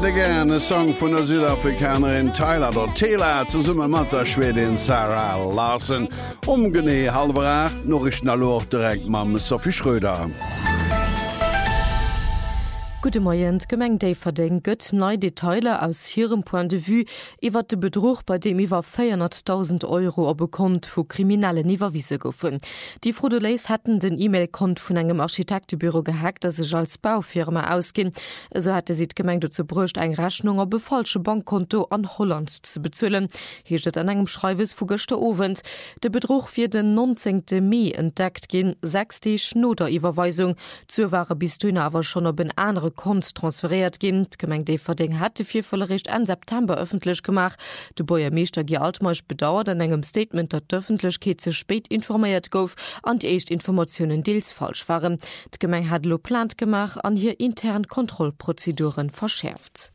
hätte gerne Song von der Südafrikanerin Tyler Taylor zu Summe mit der Schwedin Sarah Larsen. Umgene halber noch ich noch direkt mit Sophie Schröder. Gute Morgen, Gemeng Dave verding gëtt neue Detailer aus ihrem Point de vue iwwer de Betrug, bei dem iwwer 400.000 € bekommt vu kriminelle Niwerwiese goufen. Die Frodeleis hatten den E-Mail-Kont vun engem Architektebüro gehackt, dat sech als Baufirma ausgin. So hatte sie Gemeng zu brucht eng Rechnung op falsche Bankkonto an Holland zu bezzullen. Hier steht an engem Schreiwes vu gëchte Owend. De Betrug fir den 19. Mai entdeckt gin 6 Schnoderiwwerweisung. Zu ware bis du awer schon op een andere Kont transferiert gin. Gemeng de Verding hatte fir Vollericht an September öffentlich gemacht. De Boyer Meester Gi Altmarsch bedauert an engem Statement, dat d'Öffentlichkeit ze spät informiert gouf an die echt Informationen deels falsch waren. D' Gemeng hat lo plant gemacht an hier intern Kontrollprozeduren verschärft.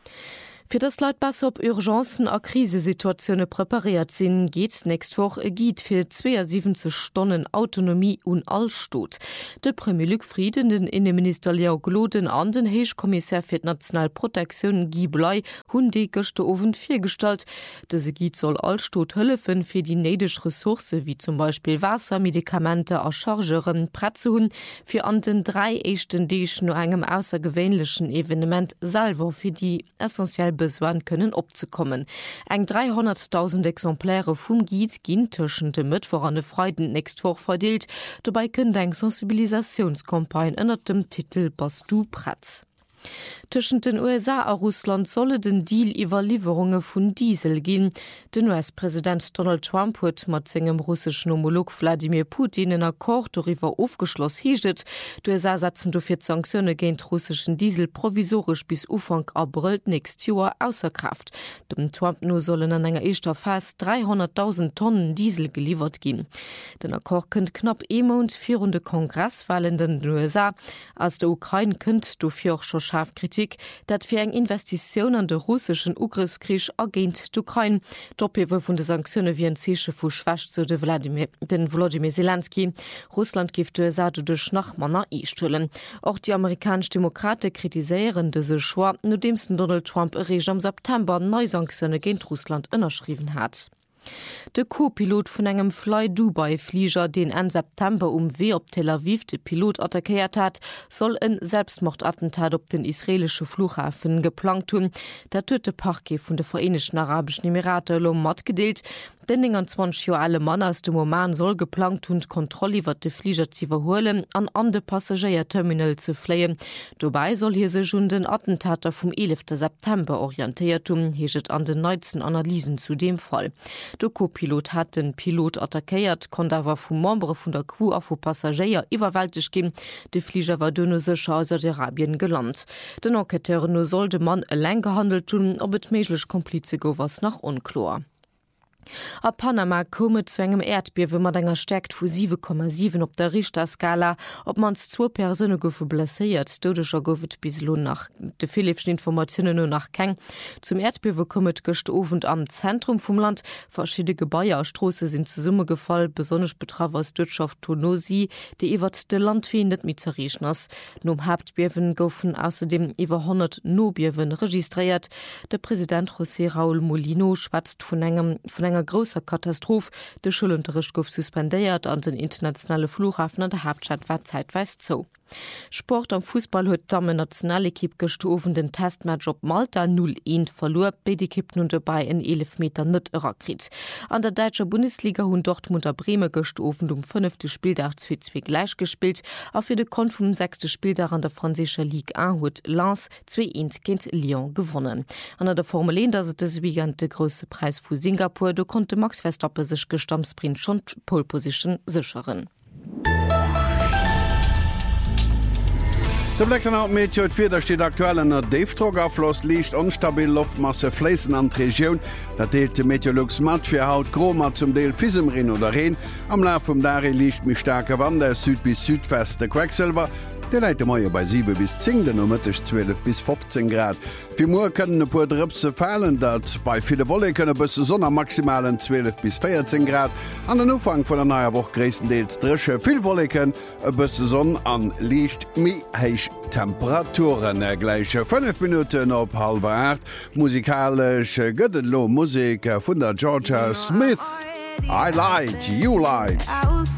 Für das Leute besser op Urgenzen a Krisesituationen präpariert sind, geht nächste Woche ein Guide für 72 Stunden Autonomie und Allstot. Der Premier Luc Frieden, den Innenminister Leo Gloden an den Heichkommissar für die Nationalprotektion Guy Blei haben die gestern Abend vorgestellt. Diese Guide soll Allstot helfen für die nötigen Ressourcen wie zum Beispiel Wasser, Medikamente und Chargeuren prätzen, für an den 3 ersten Tagen nur einem außergewöhnlichen Evenement selber für die essentiell Besoin können opzukommen. Eng 300.000 Exempläre vum Guide ginn tschen de Mittwoch an de Freuden nächst Woch verdeelt. Dabei können eng Sensibilisationskampagne ënner dem Titel „Bas du Pratz. Tschen den USA a Russland solle den Deal iwwer Lieferunge vun Diesel ginn. Den US-Präsident Donald Trump huet mat engem russischen Homolog Wladimir Putin en Akkord doiwwer aufgeschloss hieget. Die USA setzen dofir Sanktionen géint russischen Diesel provisorisch bis Ufang April nächst Joer ausser Kraft. Dem Trump no sollen an enger eischter fast 300.000 Tonnen Diesel geliefert ginn. Den Akkord kënnt knapp emont virende Kongresswahlen den USA. Aus der Ukraine kënnt dofir auch schon scharf Kritik, dat fir eng Investition an de russischen Ugriffskrieg agent d'Ukraine. Doppelwe vun de Sanktionen wie en Zesche vu schwächt zu den Volodymyr Zelensky. Russland gift duch nach Manner stullen. Auch die amerikanischen Demokraten kritiseieren dese Schwar, no demsten Donald Trump am September neue Sanktionen gegen Russland ënnerschrieben hat. Der Co-Pilot von engem Fly Dubai-Flieger, den en September W op Tel Aviv de Pilot attackiert hat, soll ein Selbstmordattentat op den israelische Flughafen geplant hun. Der töte Parquet von der Vereinigten Arabischen Emirate lo mat gedeelt. Den 20 Jahre alle Mann aus dem Oman soll geplant und kontrolliert de Flieger zu verholen an de Passagierterminal zu fliehen. Dabei soll hier se schon den Attentater vom 11. September orientiert heget an den 19 Analysen zu dem Fall. Der Co-Pilot hat den Pilot attackiert, konnte aber vom Membre von der Crew auf Passagier überwältigt gehen. Der Flieger war dünne sicher aus Saudi-Arabien gelandet. Den Enquêteur nur soll der Mann allein gehandelt tun, ob es möglich Komplize go was nach unklar. A Panama komme zu engem Erdbeben mat enger stärkt vu 7,7 op der Richterskala, ob mans 2 Personen goufe blessiert, dodescher goufet bis lo nach de philippschen Informationen nur nach keng. Zum Erdbeben kommet gest ofend am Zentrum vom Land. Verschiedene Gebäude aus Strasse sind zu Summe gefallen, besonders betraf aus Wirtschaft Tonosi, die iwwer de Land findet mit zerrechners. Nom Hauptbeben goufen außerdem iwwer 100 Nobiewen registriert. Der Präsident José Raúl Molino schwatzt von enger großer Katastrophe. Der Schulunterricht gouf suspendiert an den internationale Flughafen an der Hauptstadt war zeitweise so. Sport am Fußball huet Damen Nationalekipp gestofen den Testmatch op Malta 0-1 verlor, beide Kippen und dabei en 11 Meter net krit. An der deutscher Bundesliga hun Dortmunder Breme gestofen 5. Spieltag 2-2 gleich gespielt, auf für de Kon vom 6. Spieltag an der französischer Ligue 1 huet Lens 2-1 gegen Lyon gewonnen. An der Formel 1 das des Weekend der große Preis für Singapur, da konnte Max Verstappen sich Gestammsprint schon Pole Position sicheren. Der Blackout Meteor Feder steht aktuell in der Dave-Trog-Affloss, liegt unstabil Luftmasse Flächen an die Region. Da deelt der Meteorolog Matt für Haut Groma zum Deel Fisemrin oder Rhein. Am Lauf vom Dare liegt mit starker Wand, Süd- bis Südwest der Quecksilber. Der Leiite Meier bei 7 bis 10 den Mittag 12 bis 15 Grad. Fi Moer können pu Drëpse fallen, dat bei viele Wolle könne bis Sonner maximalen 12 bis 14 Grad. An den Ufang von der neuer Woche gräendeels dresche viel Wolleken, bis Sonn an liicht mi heich Temperaturen gleiche 5 Minuten op 7:30. Musikalisch Göttenlo Musik von der Georgia Smith. I lied, you lied.